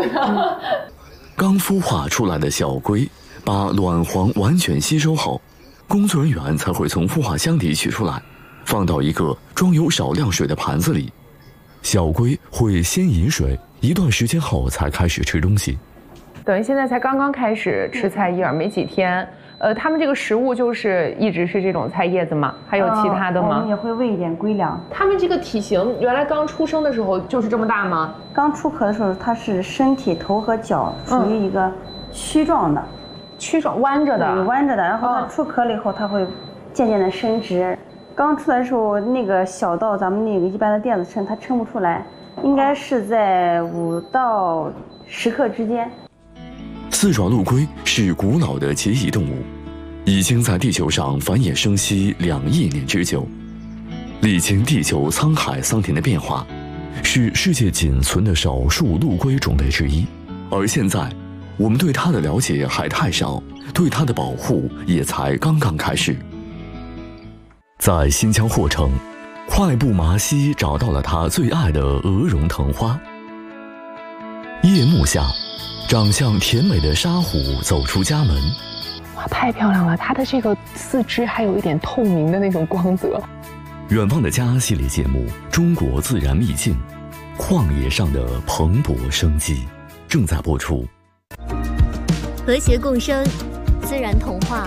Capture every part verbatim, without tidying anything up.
的。 刚孵化出来的小龟，把卵黄完全吸收后，工作人员才会从孵化箱里取出来，放到一个装有少量水的盘子里。小龟会先饮水，一段时间后才开始吃东西。 等于现在才刚刚开始吃菜叶，没几天。呃，他们这个食物就是一直是这种菜叶子吗？还有其他的吗？ 呃、我们也会喂一点龟粮。 他们这个体型，原来刚出生的时候就是这么大吗？ 刚出壳的时候，它是身体头和脚属于一个曲状的，嗯、 曲状弯着的， 弯着的。然后它出壳了以后，它会渐渐的伸直。刚出来的时候，那个小到咱们那个一般的电子秤，它称不出来，应该是在五到十克之间。 四爪陆龟是古老的节蚁动物，已经在地球上繁衍生息两亿年之久，历经地球沧海桑田的变化，是世界仅存的少数陆龟种类之一。而现在，我们对它的了解还太少，对它的保护也才刚刚开始。在新疆霍城，快步麻西找到了他最爱的鹅绒藤花。夜幕下，长相甜美的沙虎走出家门。 哇，太漂亮了！它的这个四肢还有一点透明的那种光泽。 远方的家系列节目《中国自然秘境》，旷野上的蓬勃生机正在播出。 和谐共生，自然童话。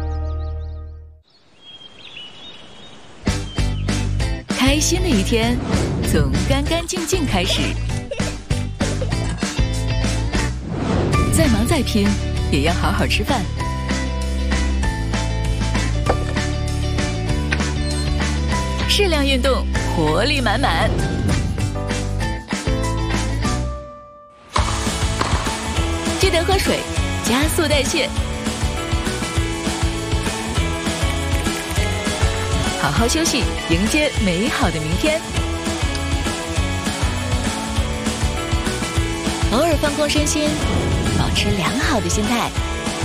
开心的一天，从干干净净开始。再忙再拼，也要好好吃饭。适量运动，活力满满。记得喝水，加速代谢。好好休息，迎接美好的明天。偶尔放空身心，保持良好的心态。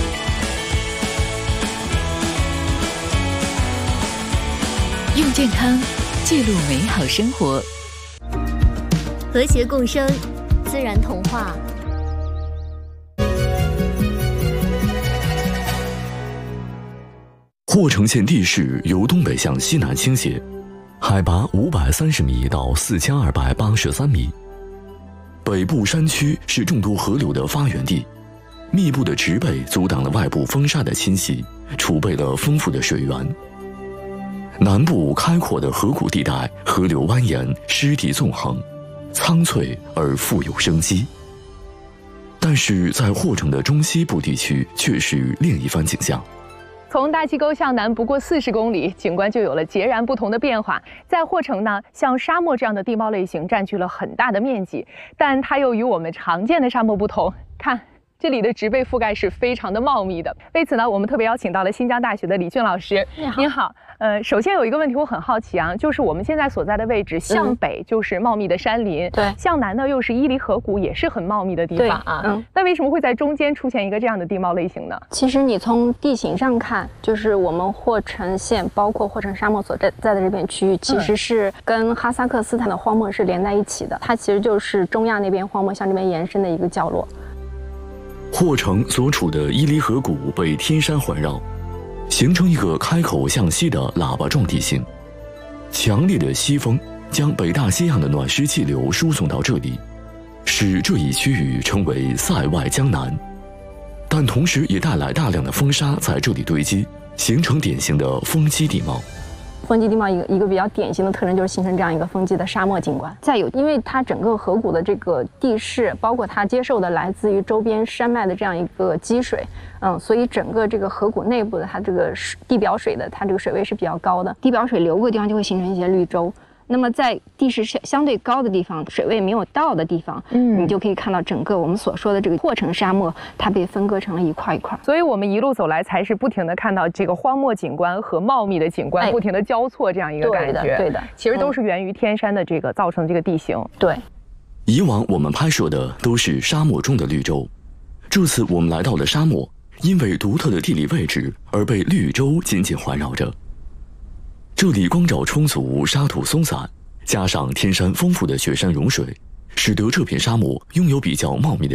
用健康记录美好生活。 和谐共生，自然童话。 霍城县地势由东北向西南倾斜，海拔五百三十米到四千二百八十三米。北部山区是众多河流的发源地，密布的植被阻挡了外部风沙的侵袭，储备了丰富的水源。南部开阔的河谷地带，河流蜿蜒，湿地纵横，苍翠而富有生机。但是在霍城的中西部地区却是另一番景象。 从大溪沟向南不过四十公里，景观就有了截然不同的变化。在霍城呢，像沙漠这样的地貌类型占据了很大的面积，但它又与我们常见的沙漠不同。看，这里的植被覆盖是非常的茂密的。为此呢，我们特别邀请到了新疆大学的李俊老师。 你好。 您好。呃，首先有一个问题我很好奇啊，就是我们现在所在的位置，向北就是茂密的山林，对、嗯，向南呢又是伊犁河谷，也是很茂密的地方啊。嗯，那为什么会在中间出现一个这样的地貌类型呢？ 其实你从地形上看，就是我们霍城县，包括霍城沙漠所在在的这片区域，其实是跟哈萨克斯坦的荒漠是连在一起的，它其实就是中亚那边荒漠向这边延伸的一个角落。 霍城所处的伊犁河谷被天山环绕，形成一个开口向西的喇叭状地形。强烈的西风将北大西洋的暖湿气流输送到这里，使这一区域称为塞外江南，但同时也带来大量的风沙在这里堆积，形成典型的风积地貌。 风积地貌一个一个比较典型的特征就是形成这样一个风积的沙漠景观。再有，因为它整个河谷的这个地势，包括它接受的来自于周边山脉的这样一个积水，嗯，所以整个这个河谷内部的它这个地表水的它这个水位是比较高的，地表水流过的地方就会形成一些绿洲。那么在地势相对高的地方，水位没有到的地方，嗯，你就可以看到整个我们所说的这个霍城沙漠，它被分割成了一块一块。 所以我们一路走来，才是不停的看到这个荒漠景观和茂密的景观、哎、不停的交错这样一个感觉。 对的，对的， 其实都是源于天山的这个造成的这个地形。 对。 以往我们拍摄的都是沙漠中的绿洲，这次我们来到了沙漠，因为独特的地理位置而被绿洲紧紧环绕着。这里光照充足，沙土松散，加上天山丰富的雪山融水，使得这片沙漠拥有比较茂密的